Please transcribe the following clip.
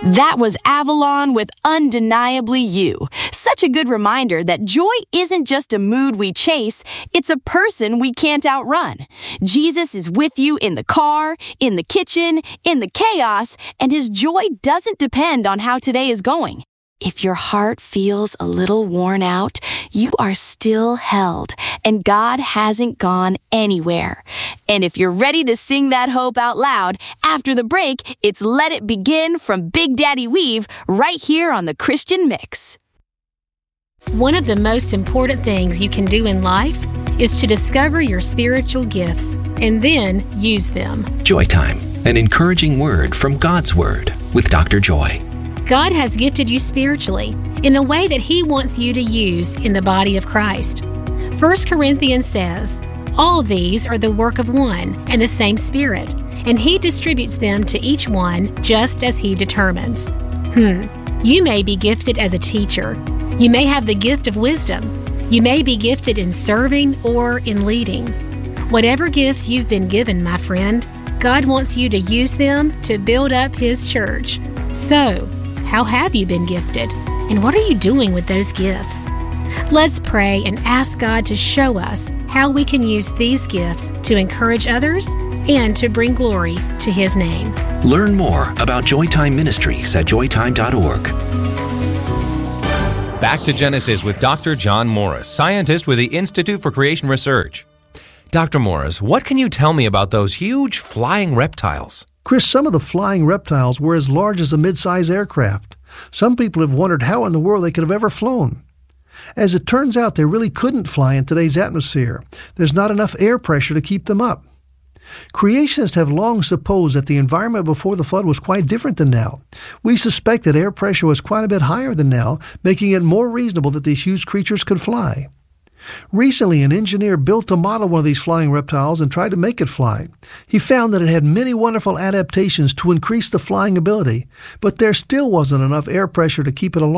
That was Avalon with Undeniably You. Such a good reminder that joy isn't just a mood we chase, it's a person we can't outrun. Jesus is with you in the car, in the kitchen, in the chaos, and his joy doesn't depend on how today is going. If your heart feels a little worn out, you are still held, and God hasn't gone anywhere. And if you're ready to sing that hope out loud, after the break, it's Let It Begin from Big Daddy Weave right here on the Christian Mix. One of the most important things you can do in life is to discover your spiritual gifts and then use them. Joy Time, an encouraging word from God's Word with Dr. Joy. God has gifted you spiritually in a way that He wants you to use in the body of Christ. 1 Corinthians says, "All these are the work of one and the same Spirit, and He distributes them to each one just as He determines." You may be gifted as a teacher. You may have the gift of wisdom. You may be gifted in serving or in leading. Whatever gifts you've been given, my friend, God wants you to use them to build up His church. So, how have you been gifted? And what are you doing with those gifts? Let's pray and ask God to show us how we can use these gifts to encourage others and to bring glory to His name. Learn more about Joytime Ministries at joytime.org. Back to Genesis with Dr. John Morris, scientist with the Institute for Creation Research. Dr. Morris, what can you tell me about those huge flying reptiles? Chris, some of the flying reptiles were as large as a mid-size aircraft. Some people have wondered how in the world they could have ever flown. As it turns out, they really couldn't fly in today's atmosphere. There's not enough air pressure to keep them up. Creationists have long supposed that the environment before the flood was quite different than now. We suspect that air pressure was quite a bit higher than now, making it more reasonable that these huge creatures could fly. Recently, an engineer built to model one of these flying reptiles and tried to make it fly. He found that it had many wonderful adaptations to increase the flying ability, but there still wasn't enough air pressure to keep it aloft.